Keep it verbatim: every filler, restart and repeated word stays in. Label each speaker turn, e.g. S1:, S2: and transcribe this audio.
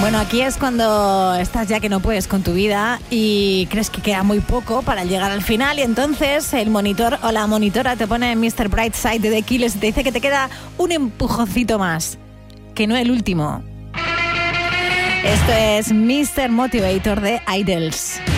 S1: Bueno, aquí es cuando estás ya que no puedes con tu vida y crees que queda muy poco para llegar al final, y entonces el monitor o la monitora te pone mister Brightside de The Killers y te dice que te queda un empujoncito más, que no el último. Esto es mister Motivator de Idols.